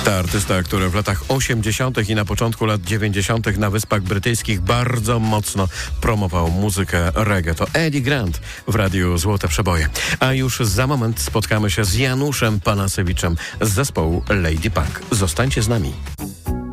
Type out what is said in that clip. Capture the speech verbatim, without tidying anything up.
Ta artysta, który w latach osiemdziesiątych i na początku lat dziewięćdziesiątych na Wyspach Brytyjskich bardzo mocno promował muzykę reggae. To Eddie Grant w radiu Złote Przeboje. A już za moment spotkamy się z Januszem Panasewiczem z zespołu Lady Punk. Zostańcie z nami.